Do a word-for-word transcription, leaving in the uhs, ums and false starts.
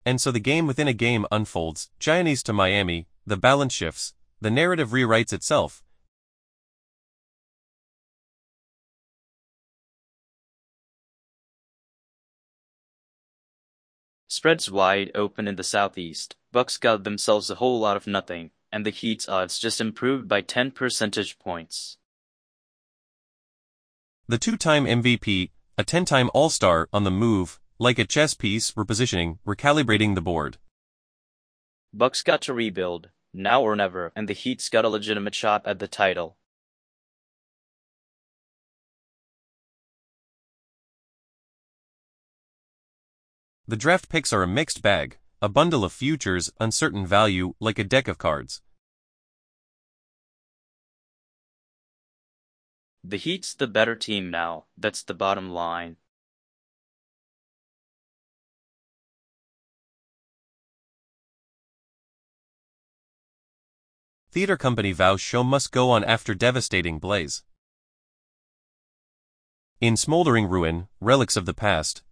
And so the game within a game unfolds, Giannis to Miami, the balance shifts, the narrative rewrites itself. Spreads wide open in the Southeast. Bucks got themselves a whole lot of nothing, and the Heat's odds just improved by ten percentage points. The two-time M V P, a ten-time All-Star, on the move, like a chess piece, repositioning, recalibrating the board. Bucks got to rebuild, now or never, and the Heat's got a legitimate shot at the title. The draft picks are a mixed bag, a bundle of futures, uncertain value, like a deck of cards. The Heat's the better team now, that's the bottom line. Theater company vows show must go on after devastating blaze. In smoldering ruin, relics of the past,